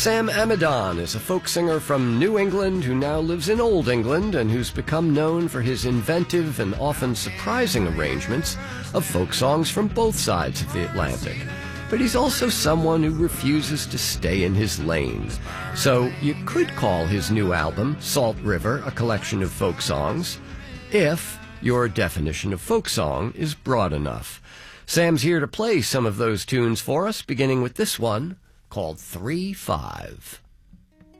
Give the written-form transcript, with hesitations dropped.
Sam Amidon is a folk singer from New England who now lives in Old England and who's become known for his inventive and often surprising arrangements of folk songs from both sides of the Atlantic. But he's also someone who refuses to stay in his lane. So you could call his new album, Salt River, a collection of folk songs, if your definition of folk song is broad enough. Sam's here to play some of those tunes for us, beginning with this one called 3-5.